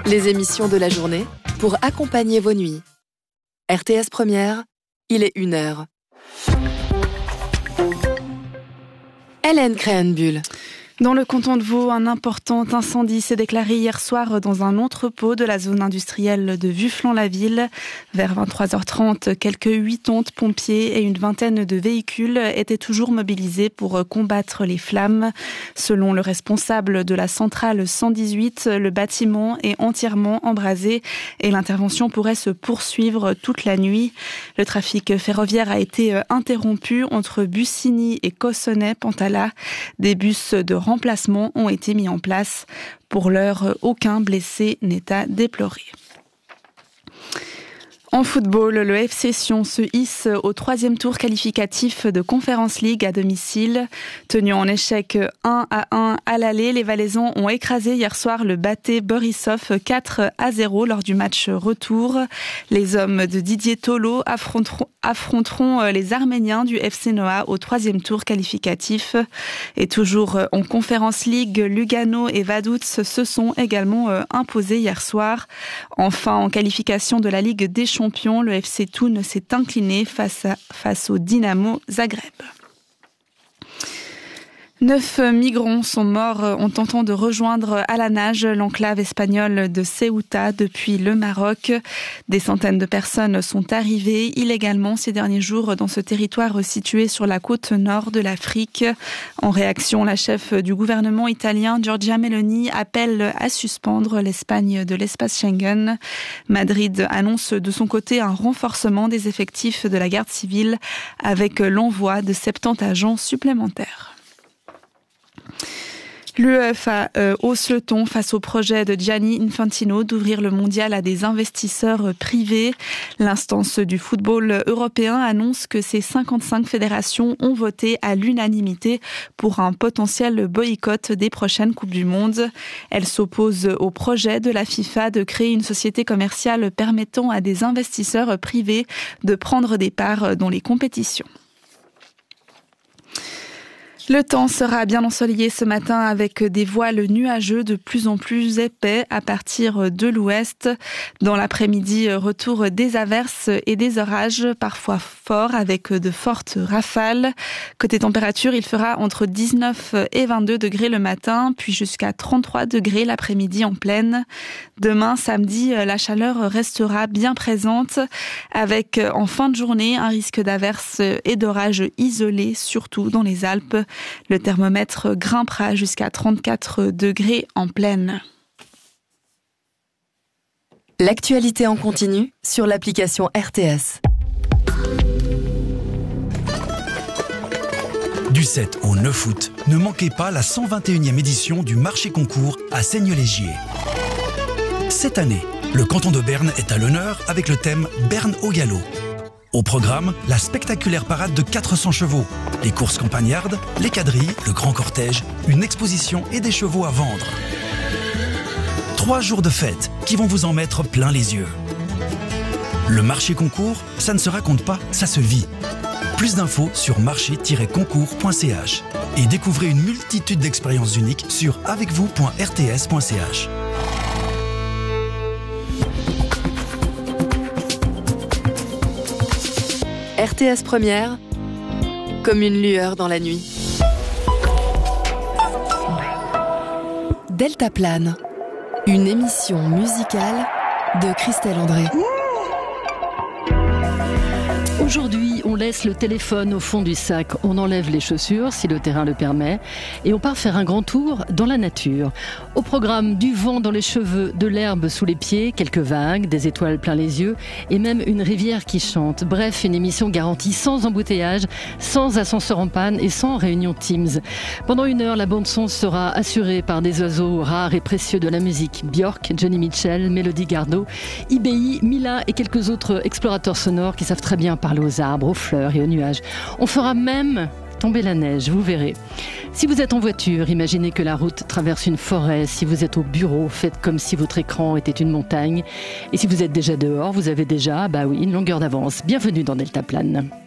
Les émissions de la journée pour accompagner vos nuits. RTS Première, il est 1h. Hélène Créhenbuhl. Dans le canton de Vaud, un important incendie s'est déclaré hier soir dans un entrepôt de la zone industrielle de Vufflans-la-Ville. Vers 23h30, quelques 80 pompiers et une vingtaine de véhicules étaient toujours mobilisés pour combattre les flammes. Selon le responsable de la centrale 118, le bâtiment est entièrement embrasé et l'intervention pourrait se poursuivre toute la nuit. Le trafic ferroviaire a été interrompu entre Bussigny et Cossonay-Pantala. Des bus de remplacements ont été mis en place. Pour l'heure, aucun blessé n'est à déplorer. En football, le FC Sion se hisse au 3e tour qualificatif de Conference League à domicile. Tenu en échec 1-1 à l'aller, les Valaisans ont écrasé hier soir le Baté Borisov 4-0 lors du match retour. Les hommes de Didier Tolo affronteront les Arméniens du FC Noah au 3e tour qualificatif. Et toujours en Conference League, Lugano et Vaduz se sont également imposés hier soir. Enfin, en qualification de la Ligue des Champions, le FC Thun s'est incliné face au Dynamo Zagreb. 9 migrants sont morts en tentant de rejoindre à la nage l'enclave espagnole de Ceuta depuis le Maroc. Des centaines de personnes sont arrivées illégalement ces derniers jours dans ce territoire situé sur la côte nord de l'Afrique. En réaction, la chef du gouvernement italien, Giorgia Meloni, appelle à suspendre l'Espagne de l'espace Schengen. Madrid annonce de son côté un renforcement des effectifs de la garde civile avec l'envoi de 70 agents supplémentaires. L'UEFA hausse le ton face au projet de Gianni Infantino d'ouvrir le mondial à des investisseurs privés. L'instance du football européen annonce que ces 55 fédérations ont voté à l'unanimité pour un potentiel boycott des prochaines Coupes du Monde. Elle s'oppose au projet de la FIFA de créer une société commerciale permettant à des investisseurs privés de prendre des parts dans les compétitions. Le temps sera bien ensoleillé ce matin avec des voiles nuageux de plus en plus épais à partir de l'ouest. Dans l'après-midi, retour des averses et des orages, parfois forts avec de fortes rafales. Côté température, il fera entre 19 et 22 degrés le matin, puis jusqu'à 33 degrés l'après-midi en plaine. Demain, samedi, la chaleur restera bien présente avec en fin de journée un risque d'averses et d'orages isolés, surtout dans les Alpes. Le thermomètre grimpera jusqu'à 34 degrés en plaine. L'actualité en continu sur l'application RTS. Du 7 au 9 août, ne manquez pas la 121e édition du marché concours à Seignelay-Gier. Cette année, le canton de Berne est à l'honneur avec le thème Berne au galop. Au programme, la spectaculaire parade de 400 chevaux, les courses campagnardes, les quadrilles, le grand cortège, une exposition et des chevaux à vendre. 3 jours de fête qui vont vous en mettre plein les yeux. Le marché concours, ça ne se raconte pas, ça se vit. Plus d'infos sur marché-concours.ch et découvrez une multitude d'expériences uniques sur avecvous.rts.ch. RTS Première, comme une lueur dans la nuit. Deltaplane, une émission musicale de Christelle André. Aujourd'hui, on laisse le téléphone au fond du sac, on enlève les chaussures si le terrain le permet et on part faire un grand tour dans la nature. Au programme, du vent dans les cheveux, de l'herbe sous les pieds, quelques vagues, des étoiles plein les yeux et même une rivière qui chante. Bref, une émission garantie sans embouteillage, sans ascenseur en panne et sans réunion Teams. Pendant 1 heure, la bande-son sera assurée par des oiseaux rares et précieux de la musique. Björk, Johnny Mitchell, Mélodie Gardot, IBI, Mila et quelques autres explorateurs sonores qui savent très bien parler aux arbres, aux fleurs et aux nuages. On fera même tomber la neige, vous verrez. Si vous êtes en voiture, imaginez que la route traverse une forêt. Si vous êtes au bureau, faites comme si votre écran était une montagne. Et si vous êtes déjà dehors, vous avez déjà, une longueur d'avance. Bienvenue dans Deltaplane.